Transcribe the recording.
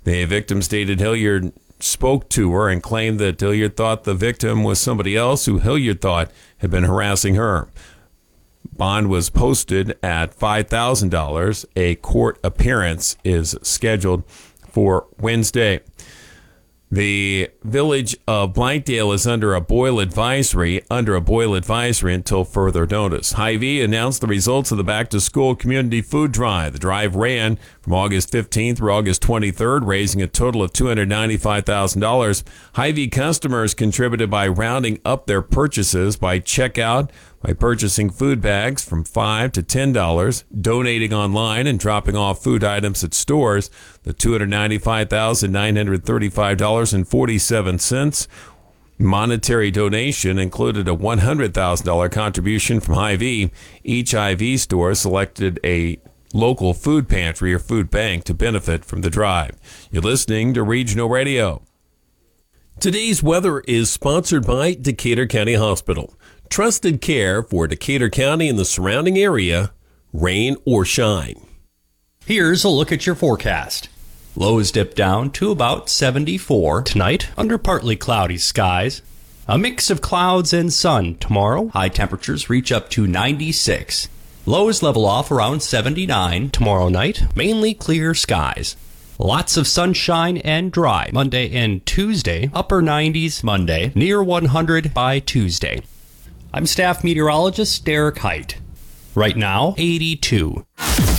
The victim stated Hilliard spoke to her and claimed that Hilliard thought the victim was somebody else who Hilliard thought had been harassing her. Bond was posted at $5,000. A court appearance is scheduled for Wednesday. The village of Blankdale is under a boil advisory until further notice. Hy-Vee announced the results of the back-to-school community food drive. The drive ran from August 15th through August 23rd, raising a total of $295,000. Hy-Vee customers contributed by rounding up their purchases by checkout, by purchasing food bags from $5 to $10, donating online, and dropping off food items at stores. The $295,935.47 monetary donation included a $100,000 contribution from Hy-Vee. Each Hy-Vee store selected a local food pantry or food bank to benefit from the drive. You're listening to Regional Radio. Today's weather is sponsored by Decatur County Hospital. Trusted care for Decatur County and the surrounding area, rain or shine. Here's a look at your forecast. Lows dip down to about 74 tonight under partly cloudy skies. A mix of clouds and sun tomorrow. High temperatures reach up to 96. Lows level off around 79 tomorrow night. Mainly clear skies. Lots of sunshine and dry Monday and Tuesday. Upper 90s Monday. Near 100 by Tuesday. I'm staff meteorologist Derek Height. Right now, 82.